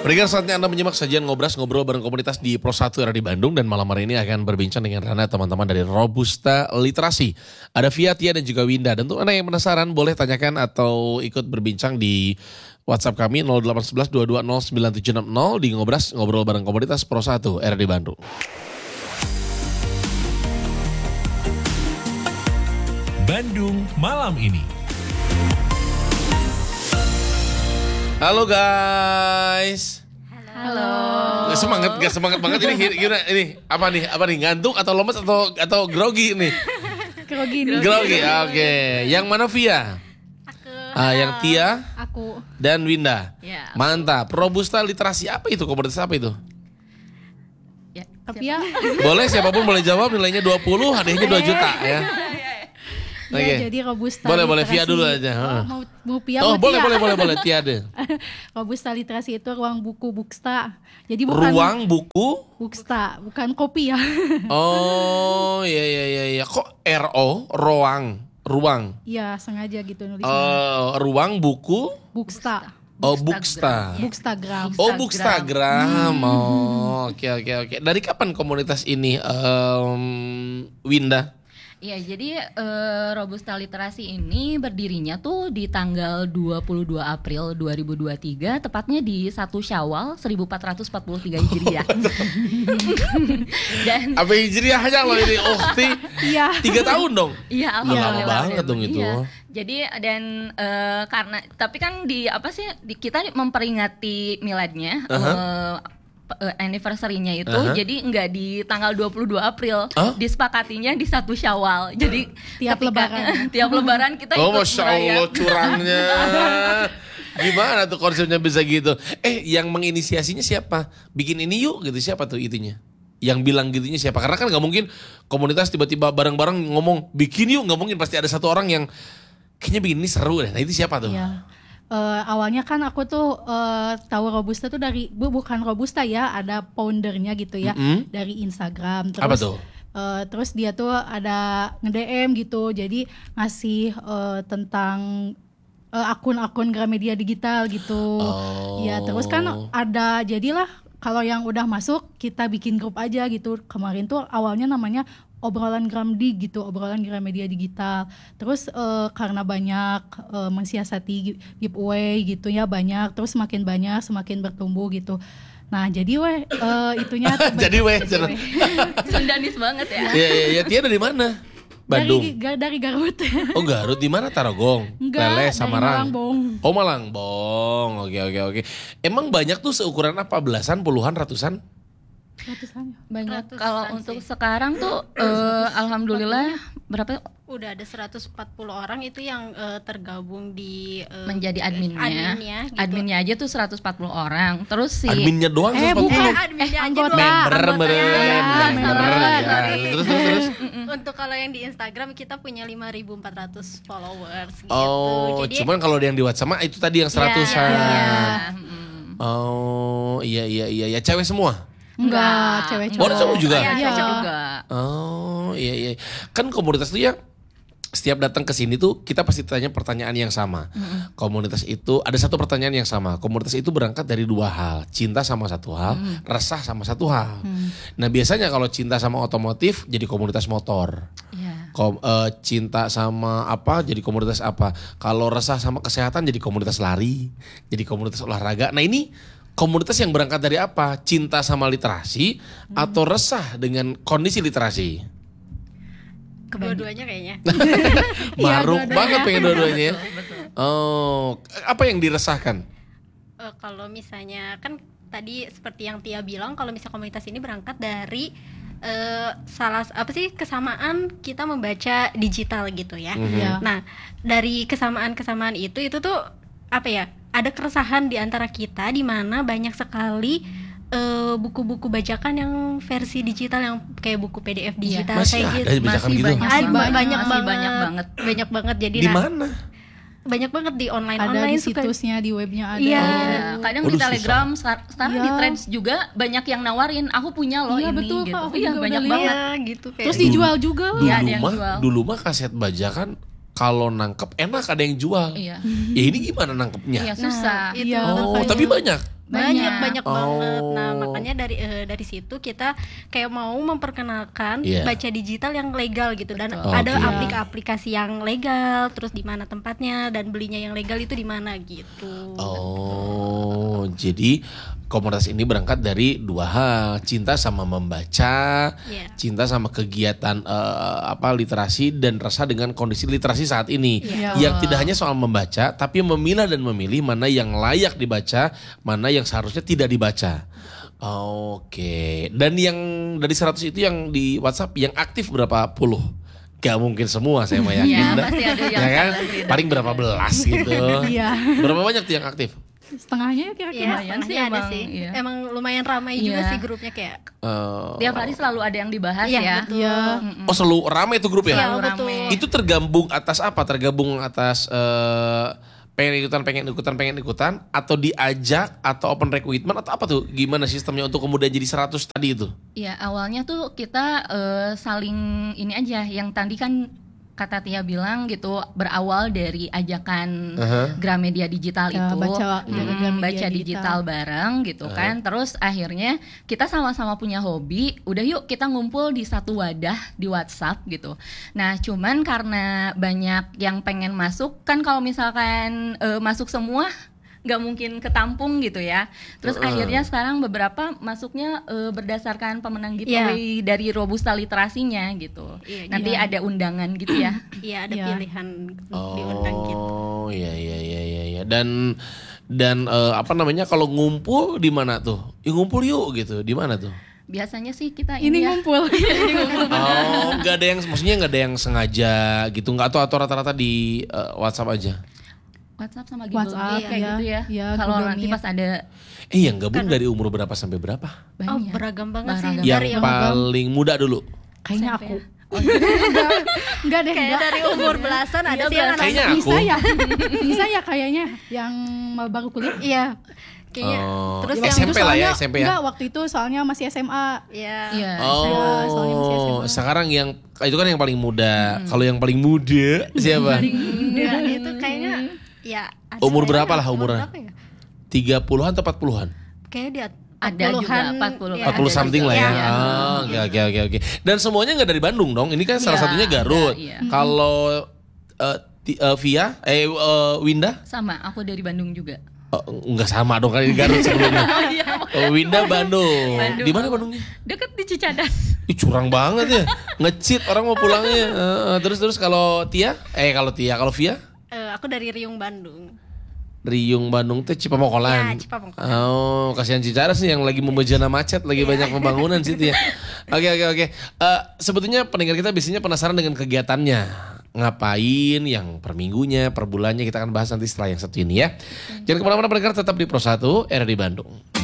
Berikan saatnya Anda menyimak sajian ngobras ngobrol bareng komunitas di Pro 1 era di Bandung. Dan malam hari ini akan berbincang dengan Rana teman-teman dari Robusta Literasi. Ada Via, Tia dan juga Winda. Dan untuk Anda yang penasaran boleh tanyakan atau ikut berbincang di WhatsApp kami 0811 220 9760 di ngobras ngobrol bareng komunitas Pro 1 era di Bandung. Bandung malam ini. Halo guys. Halo. Gak semangat banget ini gimana ini? Apa nih? Ngantuk atau lemes atau grogi nih? Grogi. Oke. Yang mana Via? Aku. Yang Tia Aku. dan Winda. Ya. Mantap. Robusta Literasi apa itu? Komunitas apa itu? Ya. Tapi ya, Boleh siapapun boleh jawab, nilainya 20, hadiahnya 2 juta ya. Oke. ya jadi Robusta Boleh Literasi. Via dulu aja. Mau Pia Oh, mau boleh Tia? Tia deh. Robusta Literasi itu ruang buku Buksta. Jadi bukan Ruang buku. Buksta, bukan kopi ya. Oh, iya. Kok RO, ruang. Iya, sengaja gitu nulisnya. Ruang buku. Buksta. Oh, Buksta. Bookstagram. Oh, Bookstagram. Oh, oke. Dari kapan komunitas ini, Winda? Iya, jadi Robusta Literasi ini berdirinya tuh di tanggal 22 April 2023, tepatnya di 1 Syawal 1443 Hijriah. Dan Apa hijriahnya loh ini? Iya. 3 tahun dong. iya, Lama alhamdulillah. banget dong itu. Iya. Jadi dan karena tapi kan kita memperingati miladnya anniversary-nya itu jadi nggak di tanggal 22 April, disepakatinya di 1 Syawal. Jadi Tiap lebaran. tiap lebaran kita Oh, ikut Masya merayap. Allah curangnya. Gimana tuh konsepnya bisa gitu? Yang menginisiasinya siapa? Bikin ini yuk gitu, siapa tuh itunya? Yang bilang gitunya siapa? Karena kan gak mungkin komunitas tiba-tiba bareng-bareng ngomong bikin yuk, gak mungkin, pasti ada satu orang yang kayaknya bikin ini seru deh. Nah itu siapa tuh? Iya. Awalnya kan aku tuh tahu Robusta tuh dari bukan Robusta ya, ada foundernya gitu ya, dari Instagram. Terus, Apa tuh? Terus dia tuh ada nge-DM gitu, jadi ngasih tentang akun-akun Gramedia digital gitu. Ya terus kan jadilah kalau yang udah masuk kita bikin grup aja gitu. Kemarin tuh awalnya namanya obrolan Gramdi gitu, obrolan Gramedia digital. Terus karena banyak mensiasati giveaway gitu ya, banyak, terus semakin banyak semakin bertumbuh gitu. Nah jadi itunya Jadi Sundanis banget ya. Iya, Tia dari mana? Bandung. dari Garut. Oh, Garut di mana? Tarogong, Enggak, Lele, dari Samarang. Malangbong. Oh, Malangbong. Oke. Emang banyak tuh seukuran apa? Belasan, puluhan, ratusan? Ratusan. Banyak. Ratusan Kalau sih. untuk sekarang tuh alhamdulillah berapa Udah ada 140 orang itu yang tergabung di menjadi adminnya. gitu. Adminnya aja tuh 140 orang. Terus si Adminnya doang? Bukan. Adminnya aja Anggota. doang. Member. member. Ya. Terus. Untuk kalau yang di Instagram kita punya 5.400 followers gitu. Oh, Jadi cuman kalau yang di WhatsApp mah itu tadi yang 100-an. ya, Oh, iya. Cewek semua? Enggak, cewek Oh, ada cowok juga? Iya, cowok juga. Oh, iya. Kan komunitas itu ya setiap datang ke sini tuh kita pasti tanya pertanyaan yang sama. Komunitas itu ada satu pertanyaan yang sama. Komunitas itu berangkat dari 2 hal, cinta sama satu hal, resah sama satu hal. Nah biasanya kalau cinta sama otomotif jadi komunitas motor. Iya. Cinta sama apa jadi komunitas apa. Kalau resah sama kesehatan jadi komunitas lari, jadi komunitas olahraga. Nah ini komunitas yang berangkat dari apa? Cinta sama literasi atau resah dengan kondisi literasi? kedua-duanya kayaknya. Maruk dua-duanya. banget pengen dua-duanya ya. Oh, apa yang diresahkan? Kalau misalnya kan tadi seperti yang Tia bilang, kalau misalnya komunitas ini berangkat dari kesamaan kita membaca digital gitu ya. Iya. Nah, dari kesamaan itu tuh apa ya? Ada keresahan di antara kita di mana banyak sekali buku-buku bajakan yang versi digital yang kayak buku PDF digital Masih kayak ada gitu. bajakan Masih gitu? Banyak banget. Banyak banget. Jadi Di mana? banyak banget di Ada online di situsnya, di webnya ada. Iya. Kadang Waduh, di Telegram sekarang Iya. di Threads juga banyak yang nawarin, aku punya loh Iya, ini betul, gitu. Kak, aku Iya, juga banyak udah banget. Iya, gitu kayak Terus dijual juga. Iya, ada yang jual. Dulu mah kaset bajakan kalau nangkep enak ada yang jual. Iya. Ya ini gimana nangkepnya? Iya, susah. Nah, itu. Oh, makanya. tapi banyak. banyak banget. Oh. Nah makanya dari situ kita kayak mau memperkenalkan Iya. baca digital yang legal gitu, dan Betul. ada Oke. aplikasi yang legal, terus di mana tempatnya dan belinya yang legal itu di mana gitu. Oh, jadi komunitas ini berangkat dari dua hal, cinta sama membaca, Iya. cinta sama kegiatan literasi dan rasa dengan kondisi literasi saat ini. Iya. Yang tidak hanya soal membaca, tapi memilah dan memilih mana yang layak dibaca, mana yang seharusnya tidak dibaca. Oke. Dan yang dari 100 itu yang di WhatsApp yang aktif berapa puluh? Gak mungkin semua saya mah yakin. Iya, dah. pasti ada yang Ya kan? salah tidak. Paling berapa belas gitu. Iya. Berapa banyak tuh yang aktif? Setengahnya kira-kira. Iya, Lumayan sih setengahnya ada emang, sih. iya. Emang lumayan ramai juga Iya. sih grupnya kayak. Tiap hari selalu ada yang dibahas Iya, ya. betul. Iya. Oh selalu ramai itu grup ya? Iya, Selalu betul. rame. Itu tergabung atas apa? Tergabung atas pengen ikutan atau diajak atau open recruitment atau apa tuh? Gimana sistemnya untuk kemudian jadi 100 tadi itu? Iya, awalnya tuh kita saling ini aja, yang tadi kan kata Tia bilang gitu, berawal dari ajakan Gramedia Digital Ya, itu, baca Gramedia baca Digital. digital bareng gitu kan. Terus akhirnya kita sama-sama punya hobi, udah yuk kita ngumpul di satu wadah di WhatsApp gitu. Nah, cuman karena banyak yang pengen masuk, kan kalau misalkan masuk semua nggak mungkin ketampung gitu ya. Terus akhirnya sekarang beberapa masuknya berdasarkan pemenang giveaway dari Robusta Literasinya gitu. Iya, Nanti ada undangan gitu ya. Iya, ada Iya. pilihan diundang gitu. Oh iya. Dan kalau ngumpul di mana tuh? Ya ngumpul yuk gitu. Di mana tuh? Biasanya sih kita Ini ya. ngumpul. Oh, nggak ada yang maksudnya nggak ada yang sengaja gitu nggak atau rata-rata di WhatsApp aja? WhatsApp sama Google WhatsApp, Meet kayak ya. gitu ya. Ya, Kalau Google nanti Meet. pas ada Yang gabung dari umur berapa sampai berapa? Oh, banyak. beragam banget sih. Beragam. Yang Dari yang paling muda dulu. Kayaknya SMP aku. ya. Enggak deh, kayak enggak. dari umur belasan ada Iya, sih yang anak. Kayaknya aku. Bisa ya kayaknya yang baru kuliah. Iya. Kayaknya. Oh, Terus ya, yang SMP lah ya, SMP ya. Enggak, waktu itu soalnya masih SMA. Iya. Iya. soalnya masih Oh, SMA. sekarang yang itu kan yang paling muda. Kalau yang paling muda siapa? Enggak, itu kayaknya ya ada Umur kayaknya. berapa lah umurnya? Berapa ya? 30-an atau 40-an? Kayaknya dia Ada juga 40. ya, 40 ada something lah ya. juga. Iya. Oke. Dan semuanya nggak dari Bandung dong. Ini kan salah Iya, satunya Garut. iya. Kalau Via, Winda, Sama, aku dari Bandung juga. nggak sama dong kan di Garut sebelumnya. Winda Bandung. Bandung. Di mana Bandungnya? Deket di Cicadas. Ih, curang banget ya. Ngecit orang mau pulangnya. Terus kalau kalau Via? aku dari Riung Bandung. Riung Bandung teh Cipamokolan. Ya, Cipamokolan. Oh, kasihan Cicadas nih yang lagi membejana macet, lagi banyak pembangunan situ ya. Oke. Sebetulnya pendengar kita biasanya penasaran dengan kegiatannya. Ngapain yang per minggunya, per bulannya kita akan bahas nanti setelah yang satu ini ya. Jangan kemana-mana pendengar, tetap di Pro 1 RRI Bandung.